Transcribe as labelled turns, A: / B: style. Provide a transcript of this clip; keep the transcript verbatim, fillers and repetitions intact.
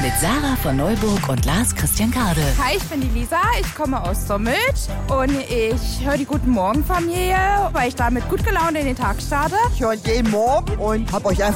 A: Mit Sarah von Neuburg und Lars Christian Kade.
B: Hi, ich bin die Lisa, ich komme aus Sommelt und ich höre die Guten Morgen Familie, weil ich damit gut gelaunt in den Tag starte.
C: Ich höre jeden Morgen und habe euch einfach